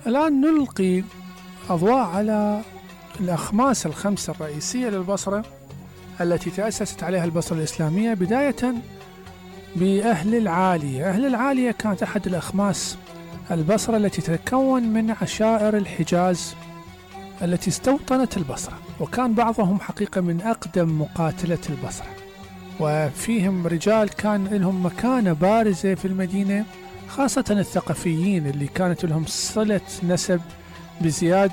الآن نلقي أضواء على الأخماس الخمسة الرئيسية للبصرة التي تأسست عليها البصرة الإسلامية، بداية بأهل العالية. أهل العالية كانت أحد الأخماس البصرة التي تتكون من عشائر الحجاز التي استوطنت البصرة، وكان بعضهم حقيقة من أقدم مقاتلة البصرة، وفيهم رجال كان لهم مكانة بارزة في المدينة، خاصة الثقفيين اللي كانت لهم صلة نسب بزياد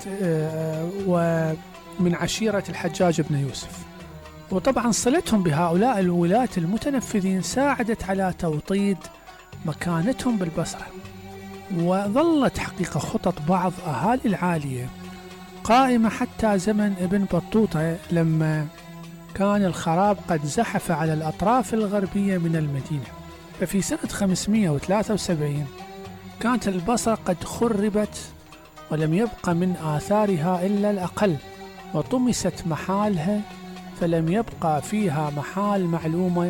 ومن عشيرة الحجاج بن يوسف. وطبعا صلتهم بهؤلاء الولاة المتنفذين ساعدت على توطيد مكانتهم بالبصرة. وظلت حقيقة خطط بعض أهالي العالية قائمة حتى زمن ابن بطوطة، لما كان الخراب قد زحف على الأطراف الغربية من المدينة. ففي سنة 573 كانت البصرة قد خربت ولم يبق من آثارها إلا الأقل، وطمست محالها، فلم يبقى فيها محال معلومة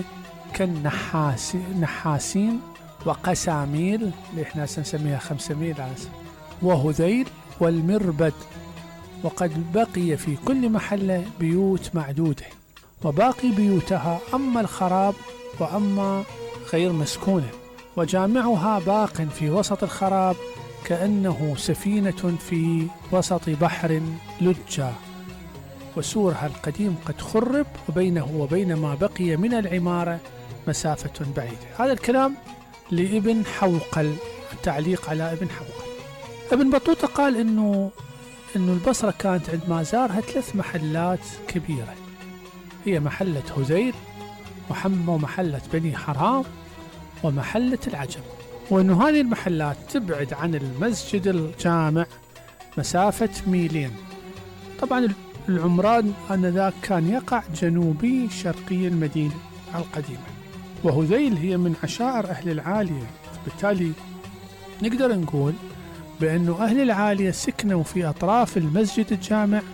كالنحاسين وقساميل اللي احنا سنسميها 500 وهذيل والمربد، وقد بقي في كل محلة بيوت معدودة، وباقي بيوتها أما الخراب وأما غير مسكونة، وجامعها باق في وسط الخراب كأنه سفينة في وسط بحر لجة، وسورها القديم قد خرب، وبينه وبين ما بقي من العمارة مسافة بعيدة. هذا الكلام لابن حوقل، التعليق على ابن حوقل. ابن بطوطة قال إنه البصرة كانت عندما زارها 3 محلات كبيرة، هي محلة هذيل ومحلة بني حرام ومحلة العجم، وأنه هذه المحلات تبعد عن المسجد الجامع مسافة 2 ميل. طبعا العمران آنذاك كان يقع جنوبي شرقي المدينة القديمة، وهذيل هي من عشائر أهل العالية، بالتالي نقدر نقول بأنه أهل العالية سكنوا في أطراف المسجد الجامع